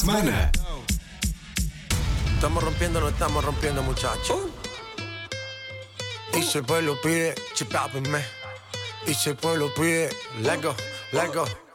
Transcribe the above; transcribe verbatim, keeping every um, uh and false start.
Maná. Estamos rompiendo, no estamos rompiendo, muchachos. Y si el pueblo pide, chipápenme. Y si el pueblo pide, let go, let go.